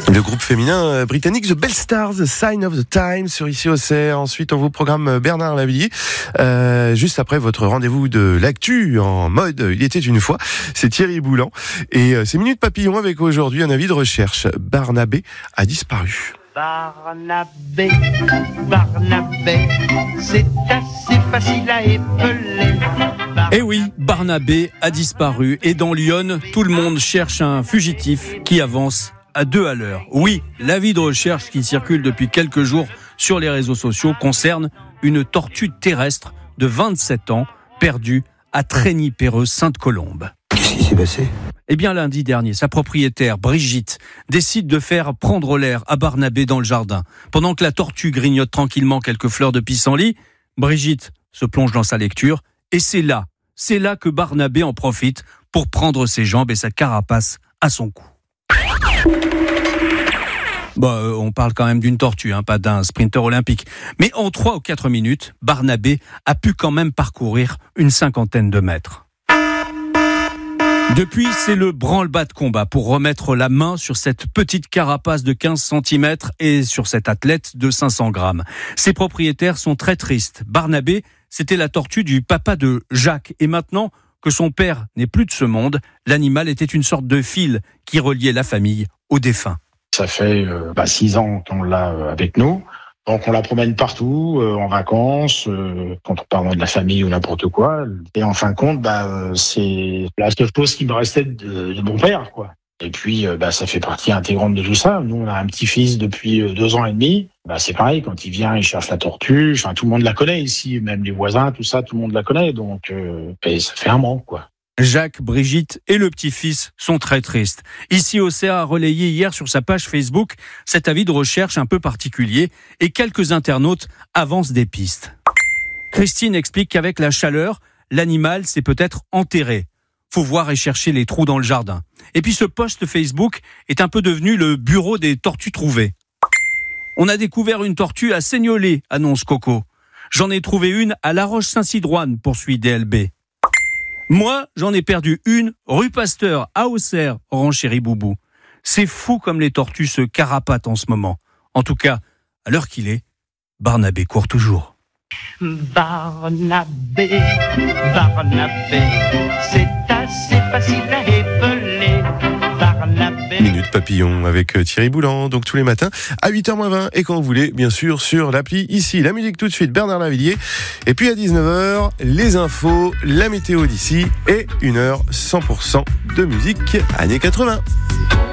Le groupe féminin britannique The Bell Stars, The Sign of the Times sur Ici Auxerre. Ensuite, on vous programme Bernard Lavilliers. Juste après votre rendez-vous de l'actu en mode Il était une fois, c'est Thierry Boulan. Et c'est Minute Papillon avec aujourd'hui un avis de recherche. Barnabé a disparu. Barnabé, c'est assez facile à épeler. Eh oui, Barnabé a disparu. Et dans Lyon, tout le monde cherche un fugitif qui avance à 2 à l'heure. Oui, l'avis de recherche qui circule depuis quelques jours sur les réseaux sociaux concerne une tortue terrestre de 27 ans perdue à Trény-Perreux, Sainte-Colombe. Qu'est-ce qui s'est passé ? Eh bien, lundi dernier, sa propriétaire, Brigitte, décide de faire prendre l'air à Barnabé dans le jardin. Pendant que la tortue grignote tranquillement quelques fleurs de pissenlit, Brigitte se plonge dans sa lecture et c'est là que Barnabé en profite pour prendre ses jambes et sa carapace à son cou. On parle quand même d'une tortue, pas d'un sprinter olympique. Mais en 3 ou 4 minutes, Barnabé a pu quand même parcourir une 50aine de mètres. Depuis, c'est le branle-bas de combat pour remettre la main sur cette petite carapace de 15 cm et sur cet athlète de 500 grammes. Ses propriétaires sont très tristes. Barnabé, c'était la tortue du papa de Jacques. Et maintenant que son père n'est plus de ce monde, l'animal était une sorte de fil qui reliait la famille au défunt. Ça fait 6 ans qu'on l'a avec nous. Donc on la promène partout, en vacances, quand on parle de la famille ou n'importe quoi. Et en fin de compte, c'est la seule chose qui me restait de mon père, quoi. Et puis, ça fait partie intégrante de tout ça. Nous, on a un petit-fils depuis 2 ans et demi. C'est pareil, quand il vient, il cherche la tortue. Enfin, tout le monde la connaît ici, même les voisins, tout ça, tout le monde la connaît. Donc, ça fait un manque, quoi. Jacques, Brigitte et le petit-fils sont très tristes. Ici, Auxerre a relayé hier sur sa page Facebook cet avis de recherche un peu particulier et quelques internautes avancent des pistes. Christine explique qu'avec la chaleur, l'animal s'est peut-être enterré. Faut voir et chercher les trous dans le jardin. Et puis ce post Facebook est un peu devenu le bureau des tortues trouvées. On a découvert une tortue à Seignolé, annonce Coco. J'en ai trouvé une à La Roche-Saint-Sidroine, poursuit DLB. Moi, j'en ai perdu une rue Pasteur à Auxerre, renchérit Boubou. C'est fou comme les tortues se carapatent en ce moment. En tout cas, à l'heure qu'il est, Barnabé court toujours. Barnabé, c'est assez facile à épeler. Barnabé. Minute Papillon avec Thierry Boulan, donc tous les matins à 8h20 et quand vous voulez, bien sûr, sur l'appli ici. La musique tout de suite, Bernard Lavilliers. Et puis à 19h, les infos, la météo d'ici et 1h 100% de musique années 80.